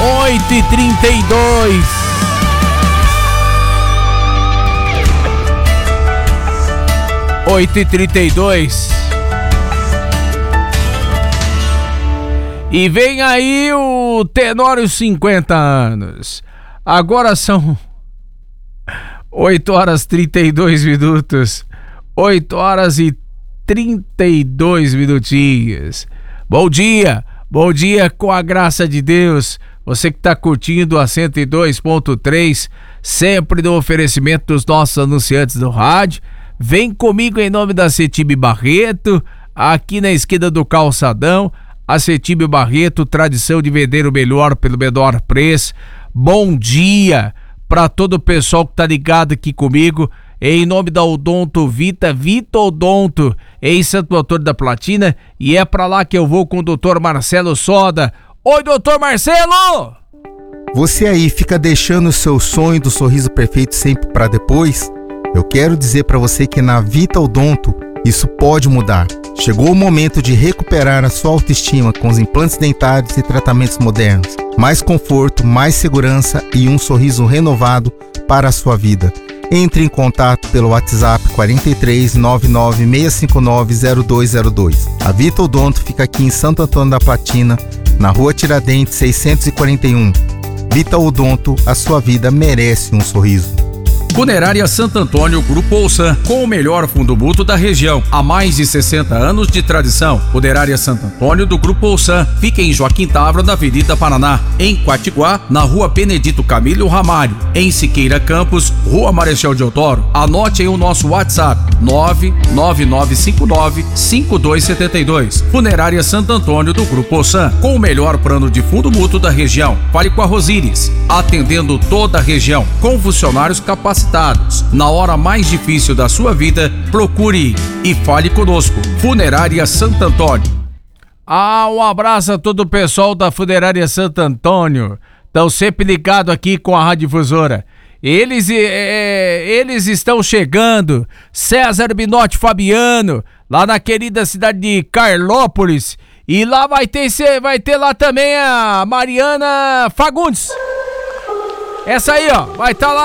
8h32. E vem aí o Tenório 50 anos. Agora são 8h32. 8h32 minutinhos. Bom dia com a graça de Deus. Você que está curtindo a 102.3, sempre no oferecimento dos nossos anunciantes do rádio. Vem comigo em nome da Cetib Barreto, aqui na esquina do Calçadão. A Cetib Barreto, tradição de vender o melhor pelo menor preço. Bom dia para todo o pessoal que tá ligado aqui comigo. Em nome da Odonto Vita Odonto, em Santo Antônio da Platina. E é pra lá que eu vou com o Dr. Marcelo Soda. Oi, doutor Marcelo! Você aí fica deixando o seu sonho do sorriso perfeito sempre para depois? Eu quero dizer para você que na Vita Odonto isso pode mudar. Chegou o momento de recuperar a sua autoestima com os implantes dentários e tratamentos modernos. Mais conforto, mais segurança e um sorriso renovado para a sua vida. Entre em contato pelo WhatsApp 43 99 659 0202. A Vita Odonto fica aqui em Santo Antônio da Platina, na Rua Tiradentes 641. Vita Odonto, a sua vida merece um sorriso. Funerária Santo Antônio Grupo Olsan, com o melhor fundo mútuo da região, há mais de 60 anos de tradição. Funerária Santo Antônio do Grupo Olsan, fica em Joaquim Távora, na Avenida Paraná, em Quatiguá, na Rua Benedito Camilo Ramalho, em Siqueira Campos, Rua Marechal Deodoro. Anote aí o nosso WhatsApp, 99959-5272. Funerária Santo Antônio do Grupo Olsan, com o melhor plano de fundo mútuo da região. Fale com a Rosíris, atendendo toda a região, com funcionários capacitados. Na hora mais difícil da sua vida, procure e fale conosco. Funerária Santo Antônio. Um abraço a todo o pessoal da Funerária Santo Antônio. Estão sempre ligados aqui com a Radiodifusora. Eles estão chegando. César Binotti Fabiano, lá na querida cidade de Carlópolis. E lá vai ter lá também a Mariana Fagundes. Essa aí, ó, vai estar lá